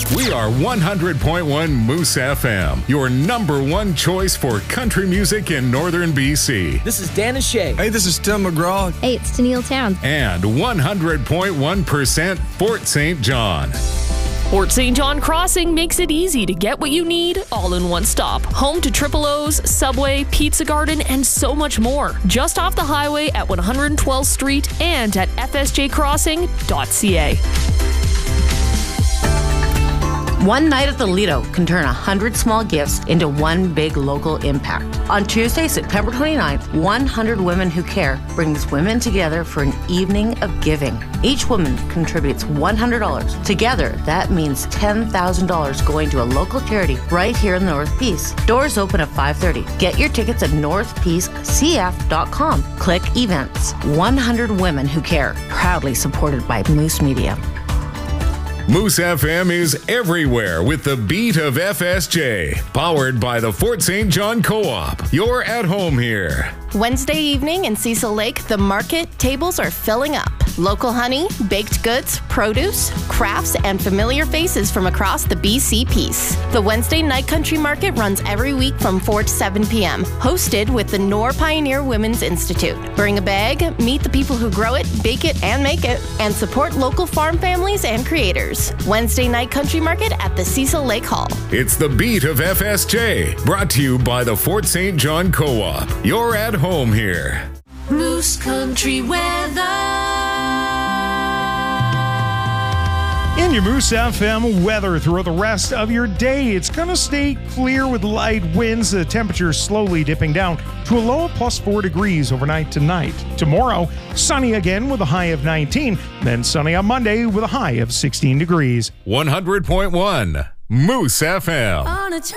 We are 100.1 Moose FM, your number one choice for country music in northern BC. This is Dan and Shay. Hey, this is Tim McGraw. Hey, it's Tennille Towns. And 100.1% Fort St. John. Fort St. John Crossing makes it easy to get what you need all in one stop. Home to Triple O's, Subway, Pizza Garden, and so much more. Just off the highway at 112th Street and at fsjcrossing.ca. One night at the Lido can turn 100 small gifts into one big local impact. On Tuesday, September 29th, 100 Women Who Care brings women together for an evening of giving. Each woman contributes $100. Together, that means $10,000 going to a local charity right here in the North Peace. Doors open at 5:30. Get your tickets at northpeacecf.com. Click events. 100 Women Who Care, proudly supported by Moose Media. Moose FM is everywhere with the beat of FSJ, powered by the Fort St. John Co-op. You're at home here. Wednesday evening in Cecil Lake, the market tables are filling up. Local honey, baked goods, produce, crafts, and familiar faces from across the BC Peace. The Wednesday Night Country Market runs every week from 4 to 7 p.m., hosted with the Nor Pioneer Women's Institute. Bring a bag, meet the people who grow it, bake it, and make it, and support local farm families and creators. Wednesday Night Country Market at the Cecil Lake Hall. It's the beat of FSJ, brought to you by the Fort St. John Co-op. You're at home here. Moose Country weather. In your Moose FM weather throughout the rest of your day, it's going to stay clear with light winds, the temperature slowly dipping down to a low of +4 degrees overnight tonight. Tomorrow, sunny again with a high of 19, then sunny on Monday with a high of 16 degrees. 100.1 Moose FM.